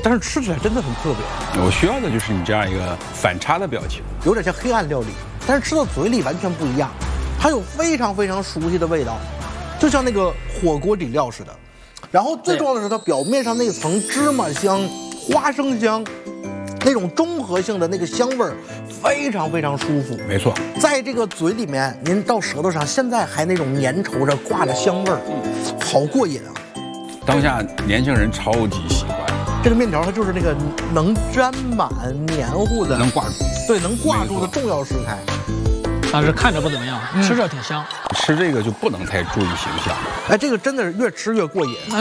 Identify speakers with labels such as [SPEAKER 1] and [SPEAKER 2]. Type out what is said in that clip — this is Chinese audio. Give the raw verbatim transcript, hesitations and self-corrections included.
[SPEAKER 1] 但是吃起来真的很特别。
[SPEAKER 2] 我需要的就是你这样一个反差的表情，
[SPEAKER 1] 有点像黑暗料理，但是吃到嘴里完全不一样，它有非常非常熟悉的味道，就像那个火锅底料似的。然后最重要的是，它表面上那层芝麻香、花生香，那种中和性的那个香味儿，非常非常舒服。
[SPEAKER 2] 没错，
[SPEAKER 1] 在这个嘴里面，您到舌头上，现在还那种粘稠着挂着香味儿，好过瘾啊！
[SPEAKER 2] 当下年轻人超级喜欢。
[SPEAKER 1] 这个面条它就是那个能沾满黏糊的，
[SPEAKER 2] 能挂住，
[SPEAKER 1] 对，能挂住的重要食材。
[SPEAKER 3] 但是看着不怎么样，吃着挺香。
[SPEAKER 2] 吃这个就不能太注意形象。
[SPEAKER 1] 哎，这个真的是越吃越过瘾。